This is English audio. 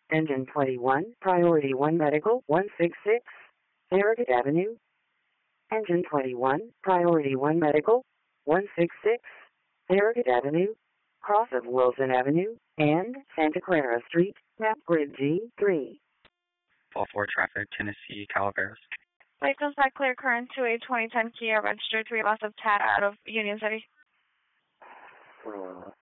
Engine 21, Priority 1 Medical, 166, Farragut Avenue. Engine 21, Priority 1 Medical, 166, Farragut Avenue, cross of Wilson Avenue, and Santa Clara Street, map grid G3. Fall 4 traffic, Tennessee, Calaveras. License not clear, current to a 2010 Kia registered 3 lots of TAT out of Union City.